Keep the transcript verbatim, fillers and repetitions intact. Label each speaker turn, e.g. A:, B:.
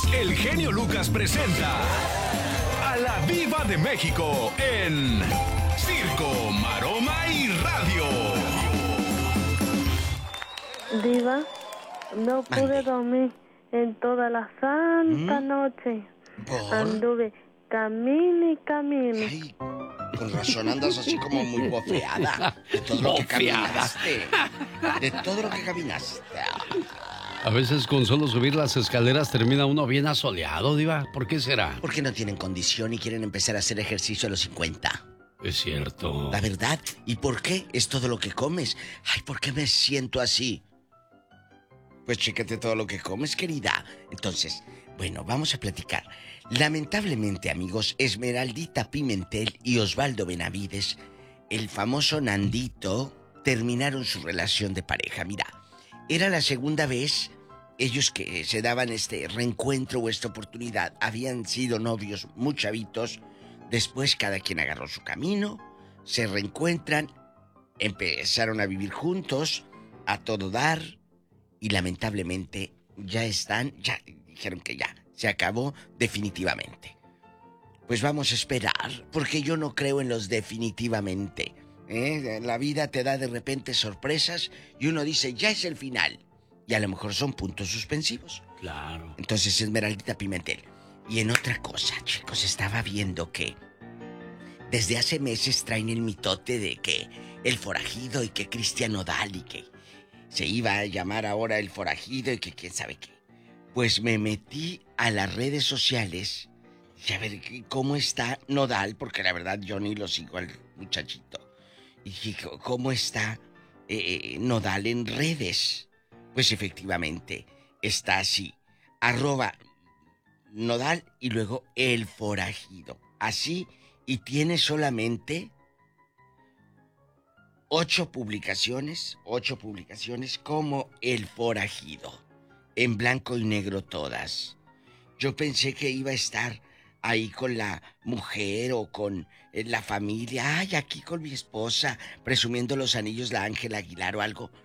A: el genio Lucas presenta a la Diva de México en Circo, Maroma y Radio.
B: Diva, no pude
C: Mande.
B: dormir en toda la santa
C: ¿Mm?
B: noche.
C: ¿Por?
B: Anduve camine y camine.
C: Ay, con razón andas así como muy bofeada. De todo lo que
D: Bofeada.
C: caminaste. De todo lo que caminaste.
D: A veces con solo subir las escaleras termina uno bien asoleado, Diva. ¿Por qué será?
C: Porque no tienen condición y quieren empezar a hacer ejercicio a los cincuenta.
D: Es cierto.
C: La verdad. ¿Y por qué? Es todo lo que comes. Ay, ¿por qué me siento así? Pues chécate todo lo que comes, querida. Entonces, bueno, vamos a platicar. Lamentablemente, amigos, Esmeraldita Pimentel y Osvaldo Benavides, el famoso Nandito, terminaron su relación de pareja. Mira, era la segunda vez ellos que se daban este reencuentro o esta oportunidad. Habían sido novios muy chavitos. Después cada quien agarró su camino, se reencuentran, empezaron a vivir juntos, a todo dar, y lamentablemente ya están, ya dijeron que ya, se acabó definitivamente. Pues vamos a esperar, porque yo no creo en los definitivamente. ¿eh? La vida te da de repente sorpresas y uno dice, ya es el final. Y a lo mejor son puntos suspensivos.
D: Claro.
C: Entonces, Esmeraldita Pimentel. Y en otra cosa, chicos, estaba viendo que desde hace meses traen el mitote de que el forajido y que Cristian Nodal y que se iba a llamar ahora el forajido y que quién sabe qué. Pues me metí a las redes sociales y a ver cómo está Nodal, porque la verdad yo ni lo sigo al muchachito. Y dije, ¿cómo está eh, Nodal en redes? Pues efectivamente está así, arroba Nodal y luego el forajido. Así, y tiene solamente ocho publicaciones, ocho publicaciones como el forajido. En blanco y negro todas. Yo pensé que iba a estar ahí con la mujer o con eh, la familia. Ay, aquí con mi esposa, presumiendo los anillos de Ángela Aguilar o algo.